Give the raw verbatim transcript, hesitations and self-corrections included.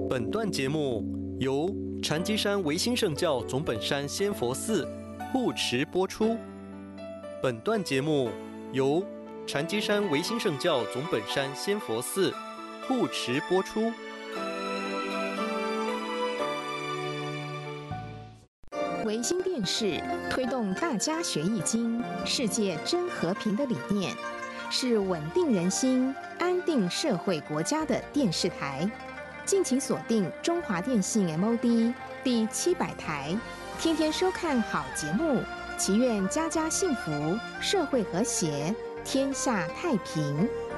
本段节目由禅机山维新圣教总本山仙佛寺护持播出。本段节目由禅机山维新圣教总本山仙佛寺护持播出。 维新电视推动大家学易经、世界真和平的理念，是稳定人心、安定社会国家的电视台。敬请锁定中华电信 M O D 第七百台，天天收看好节目，祈愿家家幸福，社会和谐，天下太平。